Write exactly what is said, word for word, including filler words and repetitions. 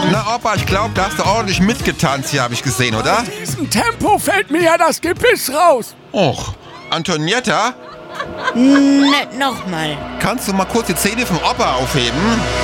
Na Opa, ich glaube, da hast du ordentlich mitgetanzt hier, habe ich gesehen, oder? In diesem Tempo fällt mir ja das Gebiss raus. Och, Antonietta, Nicht nochmal. kannst du mal kurz die Zähne vom Opa aufheben?